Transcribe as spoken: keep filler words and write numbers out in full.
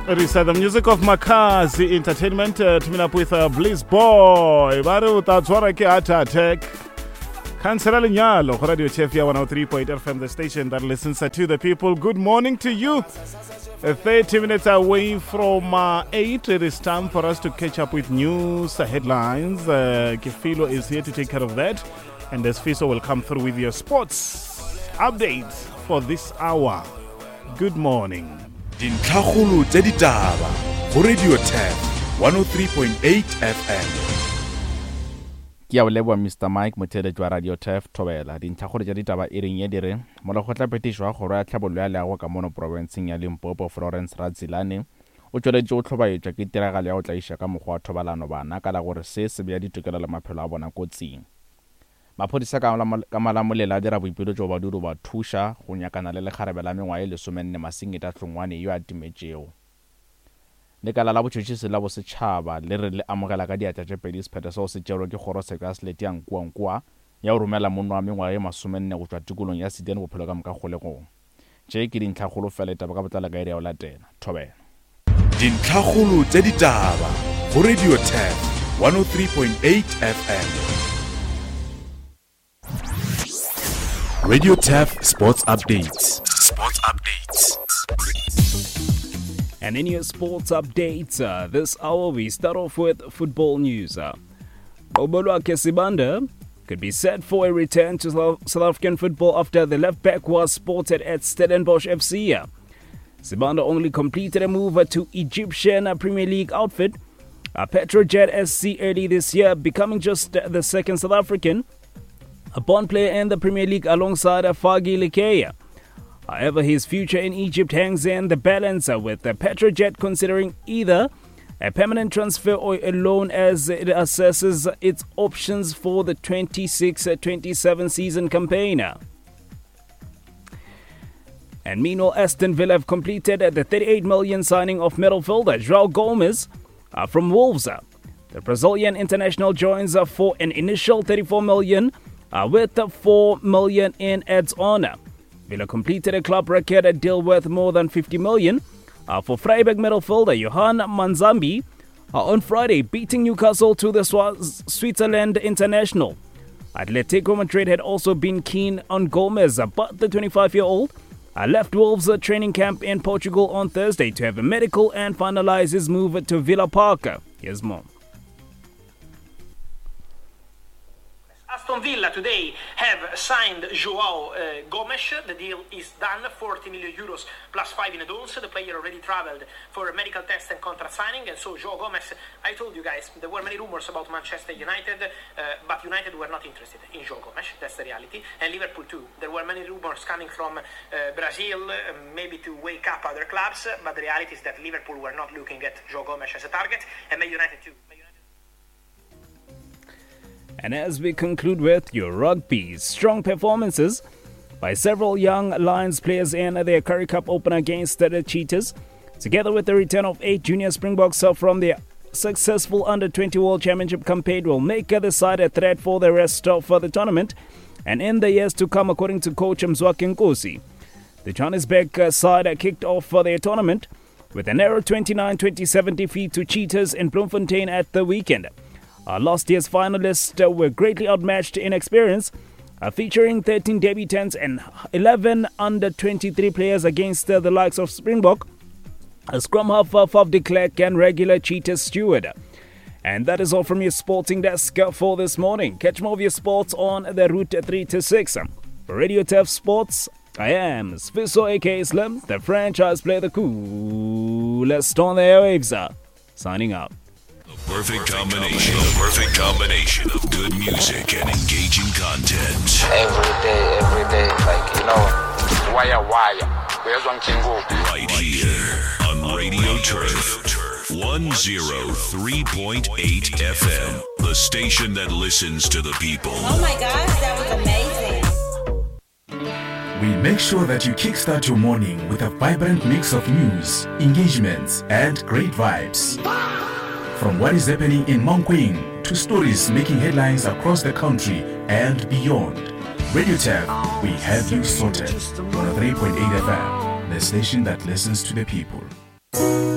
It is uh, the music of Makazi Entertainment, uh, teaming up with uh, Bliss Boy. Baru tatswara ke heart attack. Kansela Lenyalo, Radio Chefia one oh three point eight F M, the station that listens uh, to the people. Good morning to you. Uh, thirty minutes away from uh, eight, it is time for us to catch up with news uh, headlines. Uh, Kifilo is here to take care of that. And Desfiso will come through with your sports updates for this hour. Good morning. Dintlhagolo tse ditaba go Radio Tap one oh three point eight F M. Ke a leboa Mister Mike Mothele jwa Radio Tap Thobela. Dintlhagolo tse ditaba e reng ye dire mo le gotla petišwa go ra tlhabollo ya leago ka mono provinceng ya Limpopo. Florence Radzilane o tsweletse o tlhobaetsa ke tiragalo ya o tlaisha ka mogwa wa thobalano bana ka la gore se se bea ditokelo le maphelo a bona kotsing. Maphodisa ka malamolela dira boipelo jo ba duro ba thusha go nyakana le lekgarebe la mengwa e lesomenne Masingita Tlongwane yo a timetšego. Lekala la botšhotšhisi la bosetšhaba le re le amogela ka diatla tše pedi sephetho seo se tšerwe ke kgoro Sekeslete ya Nkuankua ya go romela monno wa mengwa e masomenne go tšwa tikolong ya Sedene bophelo ka moka kgolegong. Tše ke dintlhagolo fela taba ka botlalo ka ere ya o latela. Thobela. Dintlhagolo tse ditaba go Radio Tap one oh three point eight F M. Radio Tap Sports Updates. Sports Updates. And in your sports updates, uh, this hour we start off with football news. Uh, Obolwake Sibanda could be set for a return to South African football after the left back was spotted at Stellenbosch F C. Uh, Sibanda only completed a move to Egyptian uh, Premier League outfit uh, Petrojet S C early this year, becoming just uh, the second South African a bond player in the Premier League alongside Fagi Likeya. However, his future in Egypt hangs in the balance with the Petrojet considering either a permanent transfer or a loan as it assesses its options for the twenty-six twenty-seven season campaign. And meanwhile, Aston Villa have completed the thirty-eight million signing of midfielder João Gomes from Wolves. The Brazilian international joins for an initial thirty-four million Uh, with the four million in adds on. Villa completed a club record deal worth more than fifty million uh, for Freiburg midfielder Johan Manzambi uh, on Friday, beating Newcastle to the Sw- Switzerland international. Atletico Madrid had also been keen on Gomez, but the twenty-five-year-old uh, left Wolves uh, training camp in Portugal on Thursday to have a medical and finalize his move to Villa Park. Here's more. Aston Villa today have signed João uh, Gomes. The deal is done, forty million euros plus five in advance. The player already traveled for a medical test and contract signing. And so João Gomes, I told you guys, there were many rumors about Manchester United, uh, but United were not interested in João Gomes. That's the reality. And Liverpool too. There were many rumors coming from uh, Brazil, uh, maybe to wake up other clubs, but the reality is that Liverpool were not looking at João Gomes as a target, and Man United too. Man United And as we conclude with your rugby, strong performances by several young Lions players in their Currie Cup opener against the Cheetahs, together with the return of eight junior Springboks from their successful under twenty World Championship campaign, will make the side a threat for the rest of the tournament and in the years to come, according to coach Mzwaki Nkosi. The Johannesburg side kicked off for their tournament with a narrow twenty-nine twenty-seven defeat to Cheetahs in Bloemfontein at the weekend. Uh, last year's finalists uh, were greatly outmatched in experience, uh, featuring thirteen debutants and eleven under twenty-three players against uh, the likes of Springbok, uh, scrum half uh, Faf de Klerk and regular Cheetahs steward. And that is all from your sporting desk uh, for this morning. Catch more of your sports on the Route three to six. For Radio T F Sports, I am Sfiso aka Slim, the franchise player, the coolest on the airwaves. Uh, signing out. Perfect combination, the perfect combination of good music and engaging content. Every day, every day, like, you know, wire, wire. Right here on Radio Turf, one oh three point eight F M, the station that listens to the people. Oh my gosh, that was amazing. We make sure that you kickstart your morning with a vibrant mix of news, engagements, and great vibes. From what is happening in Mankweng to stories making headlines across the country and beyond. Radio Tap, we have you sorted. one oh three point eight F M, the station that listens to the people.